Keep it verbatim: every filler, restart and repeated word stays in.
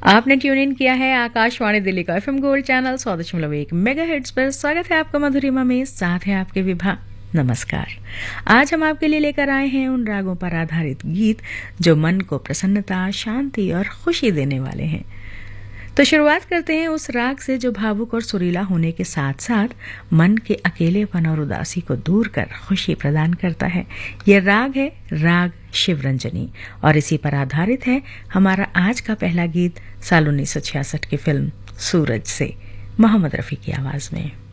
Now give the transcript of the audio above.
आपने tune in किया है आकाशवाणी दिल्ली का एफएम गोल्ड चैनल सौ दशमलव एक मेगा हिट्स पर। स्वागत है आपका मधुरिमा में, साथ है आपके विभा। नमस्कार। आज हम आपके लिए लेकर आए हैं उन रागों पर आधारित गीत जो मन को प्रसन्नता, शांति और खुशी देने वाले हैं। तो शुरुआत करते हैं उस राग से जो भावुक और सुरीला होने के साथ साथ मन के अकेलेपन और उदासी को दूर कर खुशी प्रदान करता है। यह राग है राग शिवरंजनी और इसी पर आधारित है हमारा आज का पहला गीत साल उन्नीस सौ छियासठ की फिल्म सूरज से, मोहम्मद रफी की आवाज में।